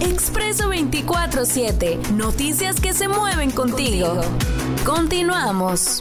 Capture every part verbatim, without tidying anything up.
Expreso veinticuatro siete. Noticias que se mueven contigo. Continuamos.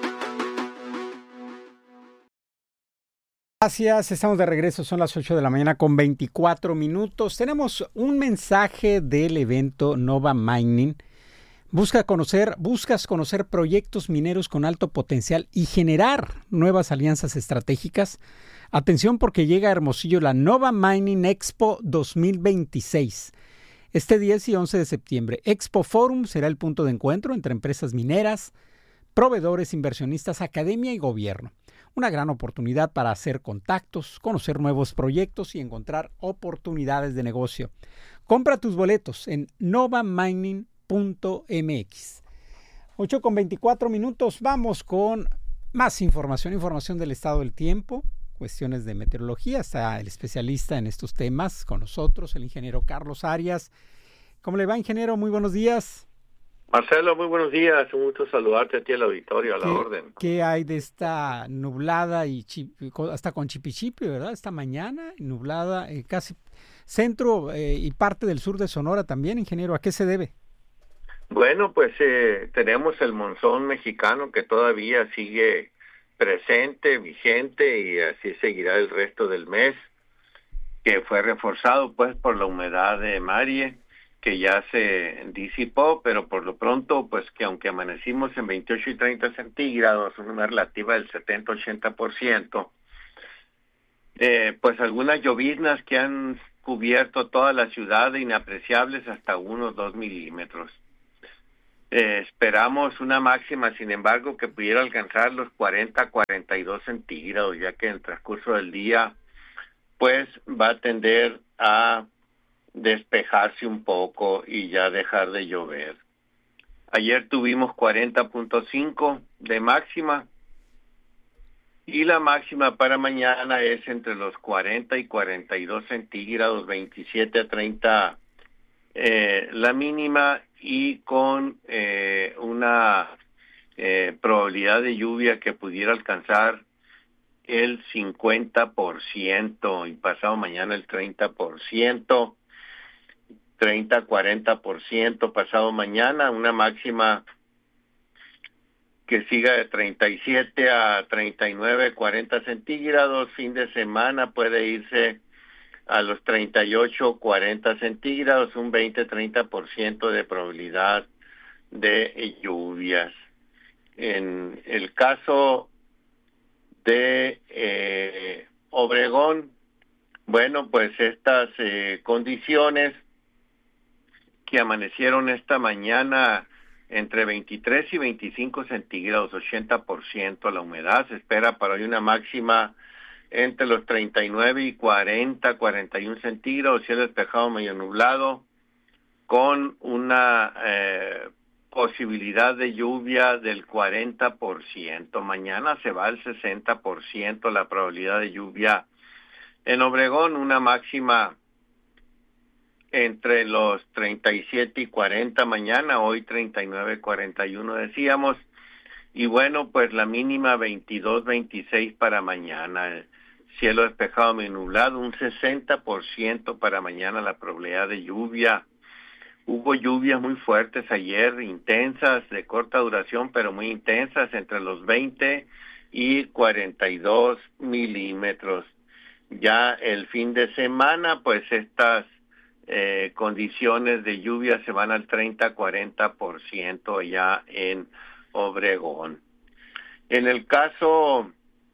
Gracias, estamos de regreso, son las ocho de la mañana con veinticuatro minutos. Tenemos un mensaje del evento Nova Mining. Busca conocer, buscas conocer proyectos mineros con alto potencial y generar nuevas alianzas estratégicas. Atención, porque llega a Hermosillo la Nova Mining Expo dos mil veintiséis. Este diez y once de septiembre, Expo Forum será el punto de encuentro entre empresas mineras, proveedores, inversionistas, academia y gobierno. Una gran oportunidad para hacer contactos, conocer nuevos proyectos y encontrar oportunidades de negocio. Compra tus boletos en nova mining punto m x. ocho con veinticuatro minutos, vamos con más información, información del estado del tiempo, cuestiones de meteorología. Está el especialista en estos temas con nosotros, el ingeniero Carlos Arias. ¿Cómo le va, ingeniero? Muy buenos días. Marcelo, muy buenos días. Un gusto saludarte a ti, al auditorio, a la orden. ¿Qué hay de esta nublada y chip, hasta con chipichipi, verdad? Esta mañana, nublada, eh, casi centro eh, y parte del sur de Sonora también, ingeniero. ¿A qué se debe? Bueno, pues eh, tenemos el monzón mexicano que todavía sigue presente, vigente, y así seguirá el resto del mes, que fue reforzado pues por la humedad de Marie, que ya se disipó, pero por lo pronto, pues que aunque amanecimos en veintiocho y treinta centígrados, una relativa del setenta a ochenta por ciento, eh, pues algunas lloviznas que han cubierto toda la ciudad, inapreciables hasta unos dos milímetros. Eh, esperamos una máxima, sin embargo, que pudiera alcanzar los cuarenta a cuarenta y dos centígrados, ya que en el transcurso del día, pues va a tender a despejarse un poco y ya dejar de llover. Ayer tuvimos cuarenta punto cinco de máxima y la máxima para mañana es entre los cuarenta y cuarenta y dos centígrados, veintisiete a treinta eh, la mínima, y con eh, una eh, probabilidad de lluvia que pudiera alcanzar el cincuenta por ciento y pasado mañana el treinta por ciento. treinta a cuarenta por ciento pasado mañana, una máxima que siga de treinta y siete a treinta y nueve, cuarenta centígrados. Fin de semana puede irse a los treinta y ocho, cuarenta centígrados, un veinte a treinta por ciento de probabilidad de lluvias. En el caso de eh, Obregón, bueno, pues estas eh, condiciones que amanecieron esta mañana entre veintitrés y veinticinco centígrados, ochenta por ciento la humedad. Se espera para hoy una máxima entre los treinta y nueve y cuarenta, cuarenta y uno centígrados, cielo despejado medio nublado, con una eh, posibilidad de lluvia del cuarenta por ciento. Mañana se va al sesenta por ciento la probabilidad de lluvia en Obregón, una máxima entre los treinta y siete y cuarenta mañana, hoy treinta y nueve, cuarenta y uno decíamos, y bueno, pues la mínima veintidós, veintiséis para mañana, cielo despejado medio nublado, un sesenta por ciento para mañana la probabilidad de lluvia. Hubo lluvias muy fuertes ayer, intensas, de corta duración, pero muy intensas, entre los veinte y cuarenta y dos milímetros. Ya el fin de semana, pues estas Eh, condiciones de lluvia se van al treinta a cuarenta por ciento ya en Obregón. En el caso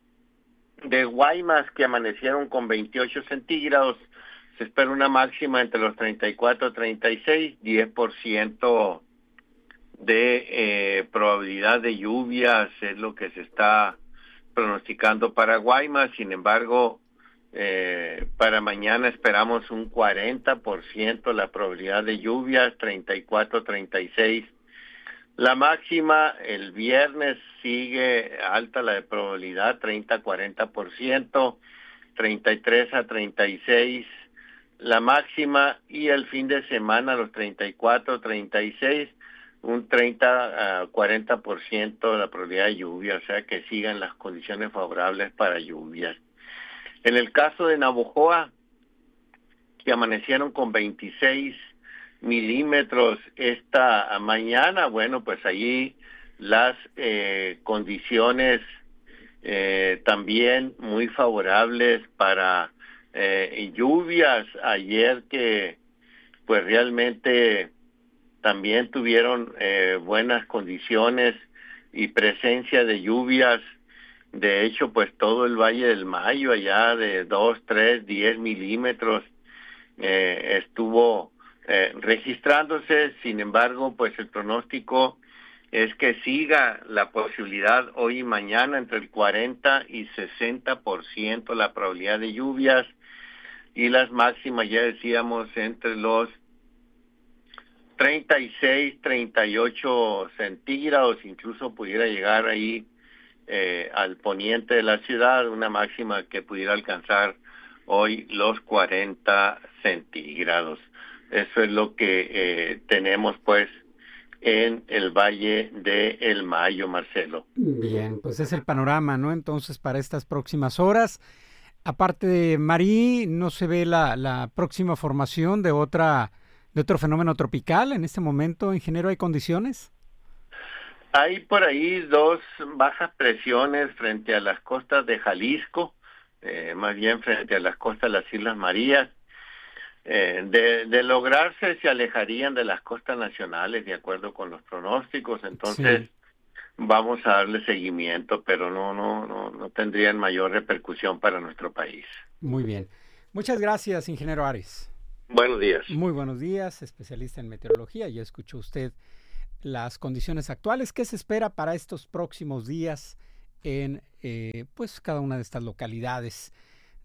de Guaymas, que amanecieron con veintiocho centígrados, se espera una máxima entre los treinta y cuatro a treinta y seis, diez por ciento de eh, probabilidad de lluvias es lo que se está pronosticando para Guaymas. Sin embargo, Eh, para mañana esperamos un cuarenta por ciento la probabilidad de lluvias, treinta y cuatro, treinta y seis la máxima. El viernes sigue alta la de probabilidad, treinta a cuarenta por ciento, treinta y tres a treinta y seis la máxima, y el fin de semana los treinta y cuatro, treinta y seis, un treinta a cuarenta por ciento la probabilidad de lluvia, o sea que sigan las condiciones favorables para lluvias. En el caso de Navojoa, que amanecieron con veintiséis milímetros esta mañana. Bueno, pues allí las eh, condiciones eh, también muy favorables para eh, lluvias. Ayer que pues realmente también tuvieron eh, buenas condiciones y presencia de lluvias. De hecho, pues todo el Valle del Mayo, allá de dos, tres, diez milímetros, eh, estuvo eh, registrándose. Sin embargo, pues el pronóstico es que siga la posibilidad hoy y mañana entre el cuarenta y sesenta por ciento la probabilidad de lluvias, y las máximas, ya decíamos, entre los treinta y seis, treinta y ocho centígrados, incluso pudiera llegar ahí eh, al poniente de la ciudad, una máxima que pudiera alcanzar hoy los cuarenta centígrados. Eso es lo que eh, tenemos pues en el Valle del Mayo, Marcelo. Bien, pues es el panorama, ¿no? Entonces, para estas próximas horas, aparte de Marí, ¿no se ve la, la próxima formación de otra de otro fenómeno tropical en este momento, ingeniero? ¿Hay condiciones? Hay por ahí dos bajas presiones frente a las costas de Jalisco, eh, más bien frente a las costas de las Islas Marías. Eh, de, de lograrse, se alejarían de las costas nacionales de acuerdo con los pronósticos. Entonces sí, vamos a darle seguimiento, pero no, no, no, no tendrían mayor repercusión para nuestro país. Muy bien. Muchas gracias, ingeniero Ares. Buenos días. Muy buenos días, especialista en meteorología. Ya escuchó usted las condiciones actuales. ¿Qué se espera para estos próximos días en eh, pues cada una de estas localidades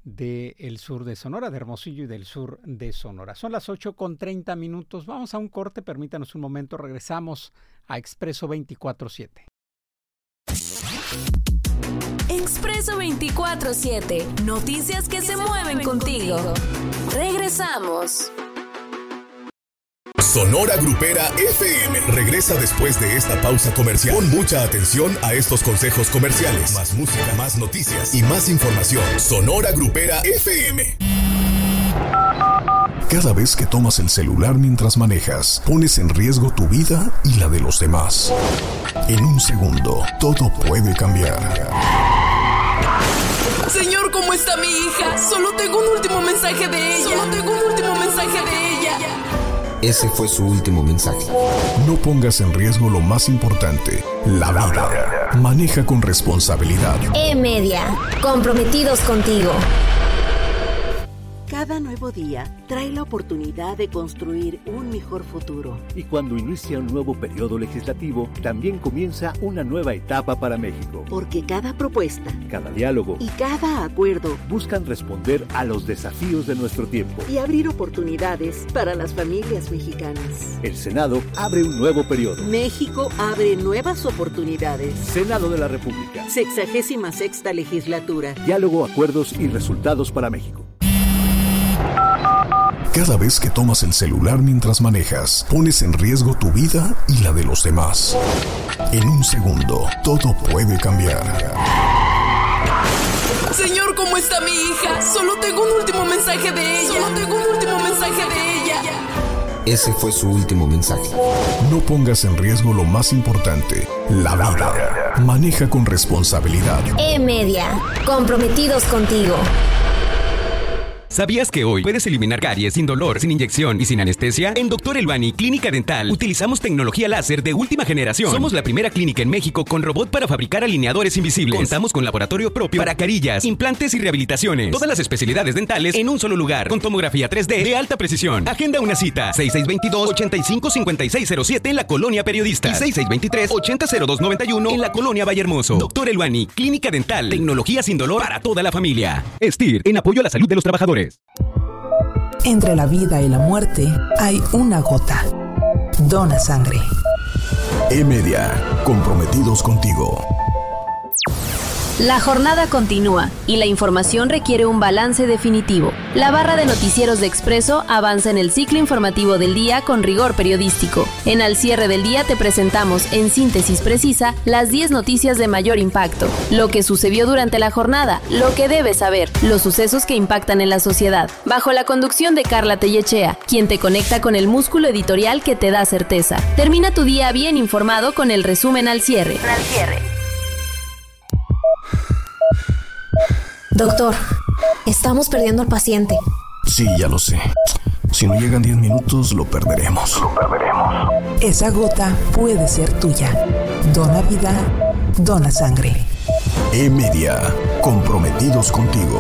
del sur de Sonora, de Hermosillo y del sur de Sonora? Son las ocho con treinta minutos. Vamos a un corte, permítanos un momento. Regresamos a Expreso veinticuatro siete. Expreso veinticuatro siete. Noticias que se mueven contigo. Regresamos. Sonora Grupera F M regresa después de esta pausa comercial. Pon mucha atención a estos consejos comerciales. Más música, más noticias y más información. Sonora Grupera F M. Cada vez que tomas el celular mientras manejas, pones en riesgo tu vida y la de los demás. En un segundo, todo puede cambiar. Señor, ¿cómo está mi hija? Solo tengo un último mensaje de ella. Solo tengo un último mensaje de ella. Ese fue su último mensaje. No pongas en riesgo lo más importante, la vida. Maneja con responsabilidad. E-Media, comprometidos contigo. Cada nuevo día trae la oportunidad de construir un mejor futuro. Y cuando inicia un nuevo periodo legislativo, también comienza una nueva etapa para México. Porque cada propuesta, cada diálogo y cada acuerdo buscan responder a los desafíos de nuestro tiempo y abrir oportunidades para las familias mexicanas. El Senado abre un nuevo periodo. México abre nuevas oportunidades. Senado de la República. Sexagésima sexta legislatura. Diálogo, acuerdos y resultados para México. Cada vez que tomas el celular mientras manejas, pones en riesgo tu vida y la de los demás. En un segundo, todo puede cambiar. Señor, ¿cómo está mi hija? Solo tengo un último mensaje de ella. Solo tengo un último mensaje de ella. Ese fue su último mensaje. No pongas en riesgo lo más importante, la vida. Maneja con responsabilidad. E-Media, comprometidos contigo. ¿Sabías que hoy puedes eliminar caries sin dolor, sin inyección y sin anestesia? En Doctor Elbani Clínica Dental utilizamos tecnología láser de última generación. Somos la primera clínica en México con robot para fabricar alineadores invisibles. Contamos con laboratorio propio para carillas, implantes y rehabilitaciones. Todas las especialidades dentales en un solo lugar, con tomografía tres D de alta precisión. Agenda una cita, seis seis dos dos, ocho cinco cinco seis cero siete en la Colonia Periodista y seis seis dos tres, ocho cero dos nueve uno en la Colonia Vallehermoso. Doctor Elbani Clínica Dental, tecnología sin dolor para toda la familia. Estir, en apoyo a la salud de los trabajadores. Entre la vida y la muerte hay una gota. Dona sangre. E-Media, comprometidos contigo. La jornada continúa y la información requiere un balance definitivo. La barra de noticieros de Expreso avanza en el ciclo informativo del día con rigor periodístico. En Al Cierre del Día te presentamos, en síntesis precisa, las diez noticias de mayor impacto, lo que sucedió durante la jornada, lo que debes saber, los sucesos que impactan en la sociedad, bajo la conducción de Carla Tellechea, quien te conecta con el músculo editorial que te da certeza. Termina tu día bien informado con el resumen Al Cierre. Al Cierre. Doctor, estamos perdiendo al paciente. Sí, ya lo sé. Si no llegan diez minutos, lo perderemos. Lo perderemos. Esa gota puede ser tuya. Dona vida, dona sangre. E-Media, comprometidos contigo.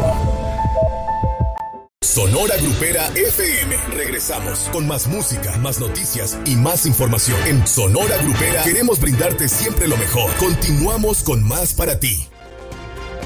Sonora Grupera F M. Regresamos con más música, más noticias y más información. En Sonora Grupera queremos brindarte siempre lo mejor. Continuamos con más para ti.